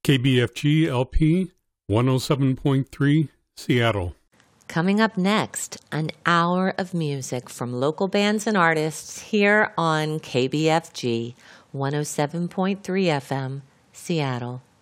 KBFG LP 107.3 Seattle. Coming up next, an hour of music from local bands and artists here on KBFG 107.3 FM, Seattle.